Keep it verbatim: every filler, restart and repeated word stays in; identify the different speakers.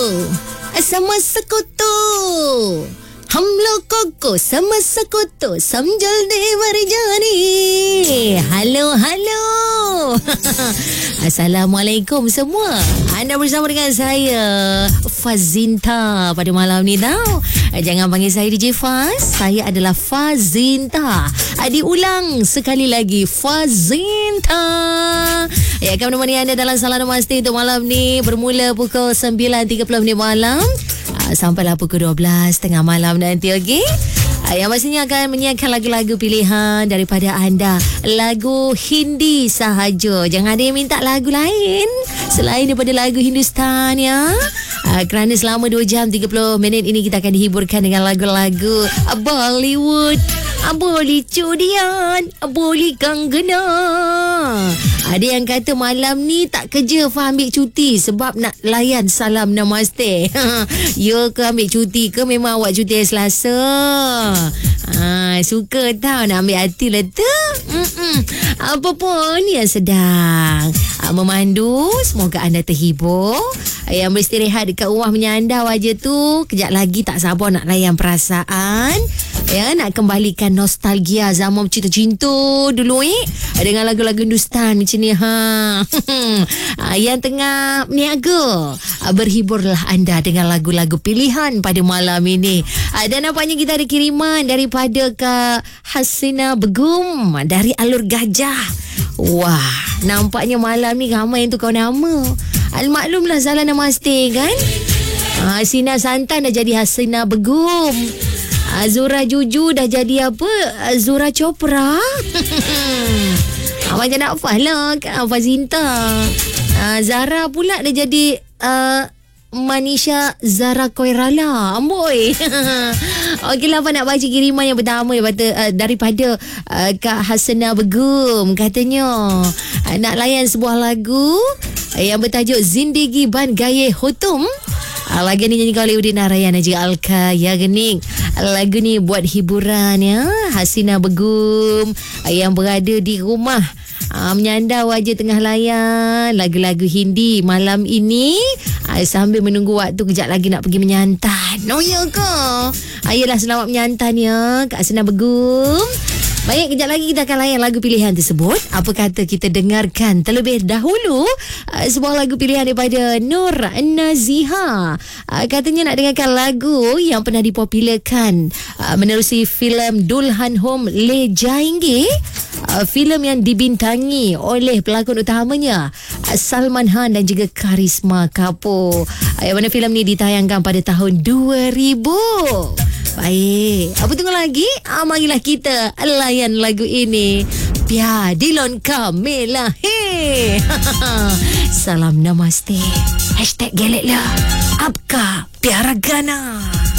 Speaker 1: sama sekutu. हम लोगों को sama sekutu samjal de berjani. Halo, halo. Assalamualaikum semua. Anda bersama dengan saya, Fazinta, pada malam ni tau. Jangan panggil saya D J Faz. Saya adalah Fazinta. Diulang sekali lagi, Fazinta. Ya, akan menemani anda dalam Salam Namaste untuk malam ni. Bermula pukul sembilan tiga puluh minit malam sampailah pukul dua belas tengah malam nanti, okey? Yang pastinya akan menyiapkan lagu-lagu pilihan daripada anda. Lagu Hindi sahaja. Jangan ada yang minta lagu lain selain daripada lagu Hindustan, ya. Uh, kerana selama dua jam tiga puluh minit ini kita akan dihiburkan dengan lagu-lagu Bollywood, boleh cudian, boleh kanggena. Ada yang kata malam ni tak kerja, Fah ambil cuti sebab nak layan Salam Namaste. Ya ke ambil cuti ke memang awak cuti hari Selasa? Ha, suka tau nak ambil hati lah tu. Mm-mm. Apa pun yang sedang ha, memandu, semoga anda terhibur. Yang beristirahat dekat rumah menyandar aja tu, kejap lagi tak sabar nak layan perasaan. Ya, nak kembalikan nostalgia zaman cinta-cinta dulu eh dengan lagu-lagu Hindustan macam ni, ha. Yang tengah meniaga, berhiburlah anda dengan lagu-lagu pilihan pada malam ini. Dan nampaknya kita ada kiriman daripada Kak Hasina Begum dari Alur Gajah. Wah, nampaknya malam ni ramai yang tukar nama. Al-maklumlah Salam Namaste kan. Hasina Santan dah jadi Hasina Begum. Zura Juju dah jadi apa? Zura Chopra. Macam nak hafal lah kan, Fazinta. Zara pula dah jadi uh, Manisha Zara Koirala. Amboi. Okeylah, apa nak baca kiriman yang pertama daripada, uh, daripada uh, Kak Hasina Begum. Katanya uh, nak layan sebuah lagu yang bertajuk Zindagi Ban Gaye Hutum. Lagu ni nyanyikan oleh Udin Narayan dan juga Alka Yagnik. Lagu ni buat hiburan, ya. Hasina Begum yang berada di rumah menyandar wajah tengah layan lagu-lagu Hindi malam ini sambil menunggu waktu kejap lagi nak pergi menyantan. Oh ya ke? Ayolah, selamat menyantan ya Kak Hasina Begum. Baik, kejap lagi kita akan layan lagu pilihan tersebut. Apa kata kita dengarkan terlebih dahulu uh, sebuah lagu pilihan daripada Nur Naziha. Uh, katanya nak dengarkan lagu yang pernah dipopularkan uh, menerusi filem Dulhan Home Le Jayenge. Uh, filem yang dibintangi oleh pelakon utamanya uh, Salman Khan dan juga Karisma Kapoor. Uh, yang mana filem ni ditayangkan pada tahun dua ribu. Baik, apa tunggu lagi? Ah, marilah kita layan lagu ini. Pia Dilon Kamela. Hey. Salam Namaste. Hashtag gelek lah. Apka Piara Gana.